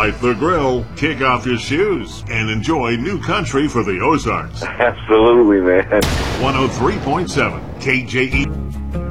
Light the grill, kick off your shoes, and enjoy new country for the Ozarks. Absolutely, man. 103.7 KJE.